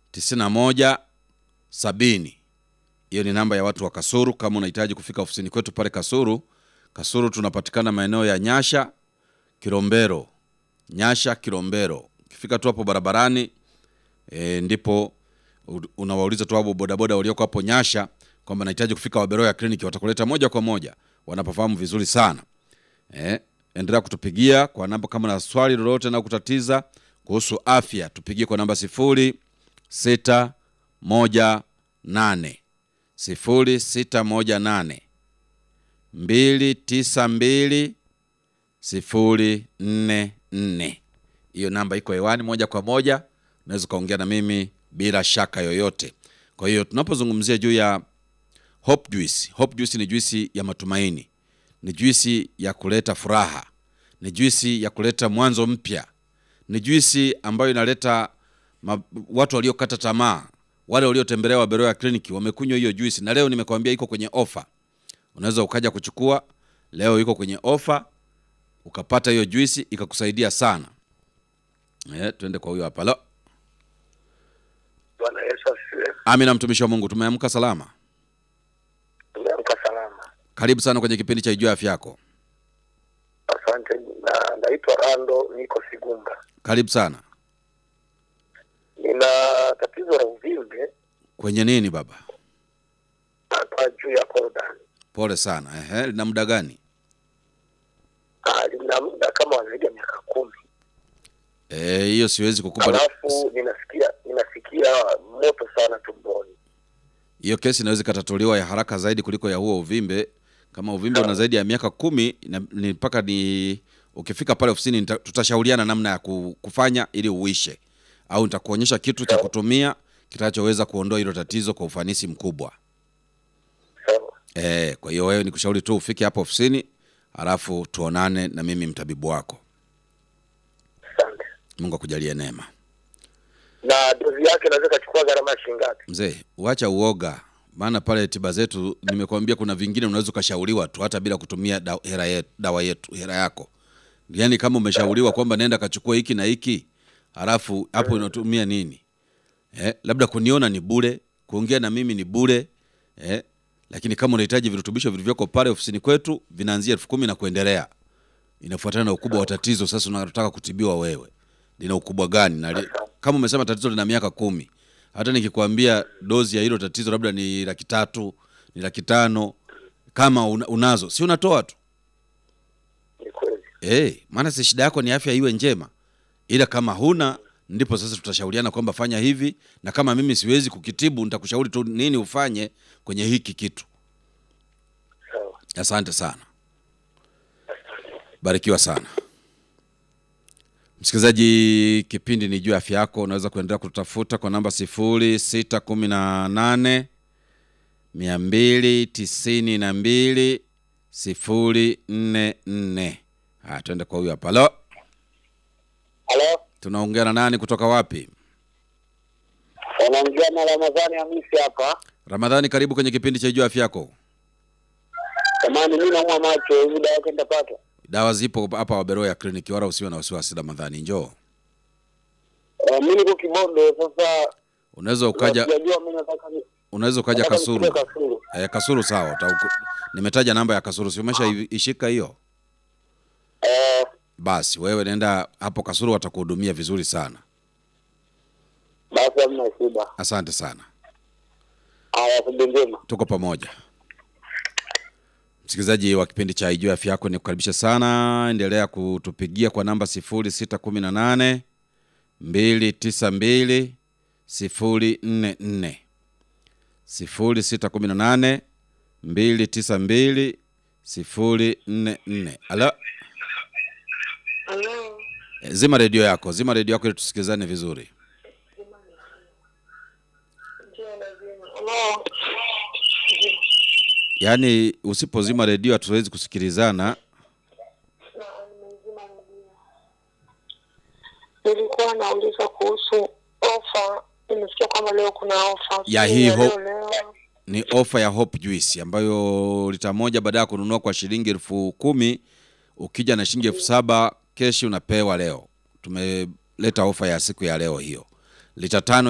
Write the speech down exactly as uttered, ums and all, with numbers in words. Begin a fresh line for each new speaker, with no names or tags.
tisini na moja sabini. Hiyo ni namba ya watu wa Kasulu kama unahitaji kufika ofisini kwetu pale Kasulu. Kasulu tunapatikana maeneo ya Nyasha, Kilombero. Nyasha, Kilombero. Ukifika tu hapo barabarani e, ndipo unawauliza tu hapo bodaboda walioko hapo Nyasha kwamba nahitaji kufika Waberoya Clinic, watakuleta moja kwa moja. Wanapafahamu vizuri sana. Eh, endelea kutupigia kwa namba kama na swali lolote na kutatiza kuhusu afya, tupigie kwa namba sifuri sita moja nane sifuri sita moja nane mbili tisa mbili sifuri nne nne. Hiyo namba iko hewani moja kwa moja, unaweza kaongea na mimi bila shaka yoyote. Kwa hiyo tunapozungumzia juu ya Hope Juice, Hope Juice ni juisi ya matumaini. Ni juisi ya kuleta furaha. Ni juisi ya kuleta mwanzo mpya. Ni juisi ambayo inaleta ma, watu waliokata tamaa, wale waliotembelea Waberoya Clinic wamekunywa hiyo juisi, na leo nimekwambia iko kwenye ofa. Unaweza ukaja kuchukua, leo iko kwenye ofa, ukapata hiyo juisi ikakusaidia sana. Eh, twende kwa huyo hapa. Lo.
Bwana Yesu asifiwe.
Amina, mtumishi wa Mungu. Tumeamka salama.
Tumeamka salama.
Karibu sana kwenye kipindi cha Ijua Afya Yako.
Asante. Na naitwa Rando, niko Sigumba.
Karibu sana.
Nina tatizo la uvimbe
Kwenye nini baba?
hapa juu ya korodani.
Pole sana. Ehe, lina muda gani?
Ah, lina muda kama zaidi ya miaka kumi.
Eh, hiyo siwezi kukupa.
Alafu ninasikia ninasikia moto sana tumboni.
Hiyo kesi inaweza katatuliwa ya haraka zaidi kuliko ya huo uvimbe. Kama uvimbe una zaidi ya miaka kumi, ni mpaka ni ukifika pale ofisini tutashauriana namna ya kufanya ili uishe, au nitakuonyesha kitu cha kutumia kitachoweza kuondoa hilo tatizo kwa ufanisi mkubwa.
Sawa.
Eh, kwa hiyo wewe nikushauri tu ufike hapo ofisini, alafu tuonane na mimi mtabibu wako.
Asante.
Mungu akujalie neema.
Na dozi yake inaweza kuchukua gharama shilingi ngapi?
Mzee, uacha uoga. Maana pale tiba zetu nimekwambia kuna vingine unaweza kushauriwa tu hata bila kutumia dawa hela yetu, dawa yetu, hela yako. Yaani kama umeshauriwa kwamba nenda kachukua hiki na hiki, halafu hapo unatumia nini? Eh, labda kuniona ni bure, kuongea na mimi ni bure. Eh, lakini kama unahitaji virutubisho vilivyoko pale ofisini kwetu vinaanzia elfu kumi na kuendelea. Inafuatana na ukubwa wa tatizo sasa unataka kutibiwa wewe. Lina ukubwa gani? Na kama umesema tatizo lina miaka kumi, hata nikikwambia dozi ya hilo tatizo labda ni laki tatu, ni laki tano, kama unazo, si unatoa tu.
Ni kweli.
Eh, maana si shida yako ni afya iwe njema. Ila kama huna, ndipo sasa tutashauriana kwamba fanya hivi, na kama mimi siwezi kukitibu nitakushauri tu nini ufanye kwenye hiki kitu.
Sawa.
Asante sana. Barikiwa sana. Msikilizaji, kipindi ni Jua Afya Yako. Unaweza kuendelea kutafuta kwa namba sifuri sita kumi na nane mia mbili tisini na mbili sifuri nne nne. Ah, twende kwa huyu hapa. Halo.
Halo.
Tunaongea na nani kutoka wapi?
Unaongea na Ramadhani Hamisi hapa.
Ramadhani, karibu kwenye kipindi cha Jua Afya Yako.
Jamani, mimi naumwa macho, hivi dawa yake nitapata?
Dawa zipo hapa Waberoya Clinic, wala usiwe na wasiwasi Ramadhani, njoo.
Eh, mimi niko Kibondo sasa.
Unaweza ukaja
Unajua mimi nataka ni
unaweza ukaja Kasulu.
Kasulu.
Eh, Kasulu sawa. Nimetaja namba ya Kasulu, si umesha ishika hiyo?
Eh,
basi wewe nenda hapo Kasulu, watakuhudumia vizuri sana.
basi hamna shida.
Asante sana.
Haya, njema.
Tuko pamoja. Msikilizaji wa kipindi cha Ijua Afya Yako, nikukaribisha sana. Endelea kutupigia kwa namba sifuri sita kumi na nane mbili tisa mbili sifuri nne nne. sifuri sita kumi na nane mbili tisa mbili sifuri nne nne. Halo.
Halo.
E, zima redio yako, zima redio yako ili tusikizane vizuri.
Halo.
Yaani usipozima redio hatuwezi kusikilizana.
Nilikuwa nauliza kuhusu ofa. Nimesikia kama leo kuna ofa.
Ya hii ho- ni ofa ya Hope Juice ambayo lita moja baada ya kununua kwa shilingi elfu kumi, ukija na shilingi elfu saba keshi unapewa leo. Tumeleta ofa ya siku ya leo hiyo. Lita tano